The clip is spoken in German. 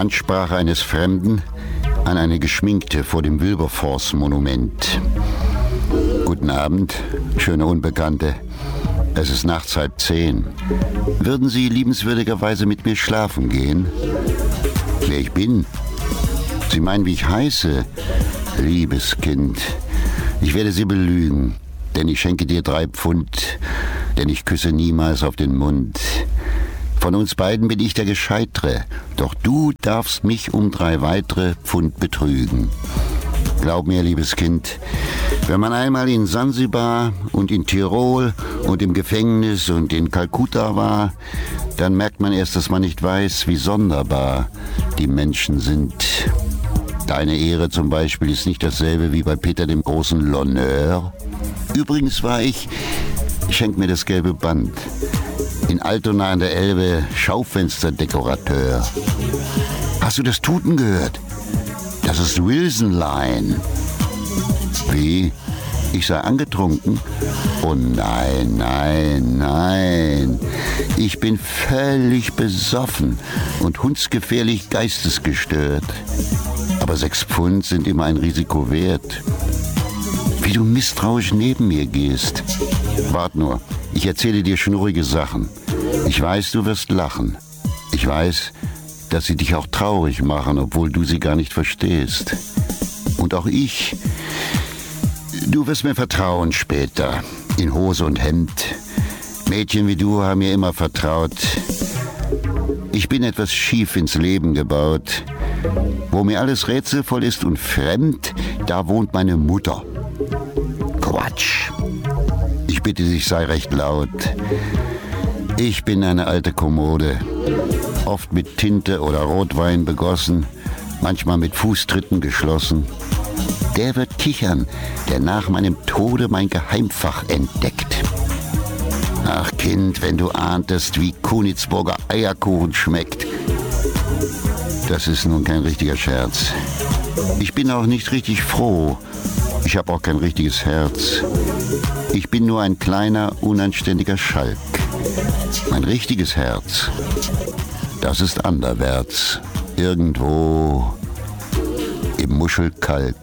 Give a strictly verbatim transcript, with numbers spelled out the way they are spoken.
Ansprache eines Fremden an eine Geschminkte vor dem Wilberforce-Monument. Guten Abend, schöne Unbekannte. Es ist nachts halb zehn. Würden Sie liebenswürdigerweise mit mir schlafen gehen? Wer ich bin? Sie meinen, wie ich heiße? Liebes Kind, ich werde Sie belügen, denn ich schenke dir drei Pfund, denn ich küsse niemals auf den Mund. Von uns beiden bin ich der Gescheitere, doch du darfst mich um drei weitere Pfund betrügen. Glaub mir, liebes Kind, wenn man einmal in Sansibar und in Tirol und im Gefängnis und in Kalkutta war, dann merkt man erst, dass man nicht weiß, wie sonderbar die Menschen sind. Deine Ehre zum Beispiel ist nicht dasselbe wie bei Peter dem großen L'Honneur. Übrigens war ich, schenk mir das gelbe Band, in Altona an der Elbe Schaufensterdekorateur. Hast du das Tuten gehört? Das ist Wilson Line. Wie? Ich sei angetrunken? Oh nein, nein, nein. Ich bin völlig besoffen und hundsgefährlich geistesgestört. Aber sechs Pfund sind immer ein Risiko wert. Wie du misstrauisch neben mir gehst. Wart nur, ich erzähle dir schnurrige Sachen. Ich weiß, du wirst lachen. Ich weiß, dass sie dich auch traurig machen, obwohl du sie gar nicht verstehst. Und auch ich. Du wirst mir vertrauen später, in Hose und Hemd. Mädchen wie du haben mir immer vertraut. Ich bin etwas schief ins Leben gebaut. Wo mir alles rätselvoll ist und fremd, da wohnt meine Mutter. Quatsch. Ich bitte dich, sei recht laut. Ich bin eine alte Kommode, oft mit Tinte oder Rotwein begossen, manchmal mit Fußtritten geschlossen. Der wird kichern, der nach meinem Tode mein Geheimfach entdeckt. Ach Kind, wenn du ahntest, wie Konigsburger Eierkuchen schmeckt. Das ist nun kein richtiger Scherz. Ich bin auch nicht richtig froh. Ich habe auch kein richtiges Herz. Ich bin nur ein kleiner, unanständiger Schalk. Mein richtiges Herz, das ist anderwärts. Irgendwo im Muschelkalk.